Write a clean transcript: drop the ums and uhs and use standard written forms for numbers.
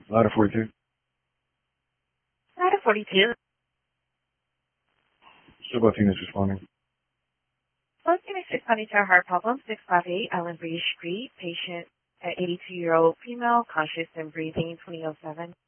Ladder 42. Ladder 42. Civil team is responding. Close unit responding to a heart problem, 658 Allen Breeze Street. Patient, 82-year-old female, conscious and breathing, 2007.